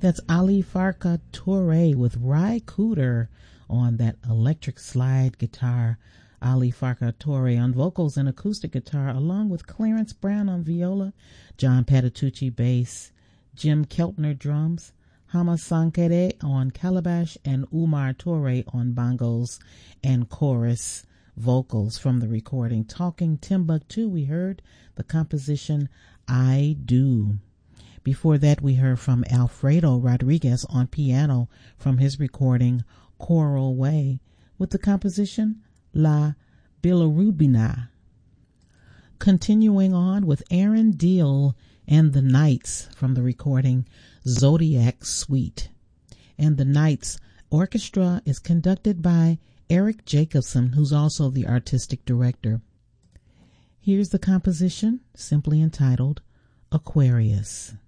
That's Ali Farka Touré with Ry Cooder on that electric slide guitar. Ali Farka Touré on vocals and acoustic guitar, along with Clarence Brown on viola, John Patitucci bass, Jim Keltner drums, Hama Sankere on calabash, and Umar Touré on bongos and chorus vocals. From the recording Talking Timbuktu, we heard the composition I Do. Before that, we heard from Alfredo Rodriguez on piano from his recording Choral Way with the composition La Bilirubina. Continuing on with Aaron Deal and the Knights from the recording Zodiac Suite. And the Knights Orchestra is conducted by Eric Jacobson, who's also the artistic director. Here's the composition, simply entitled Aquarius.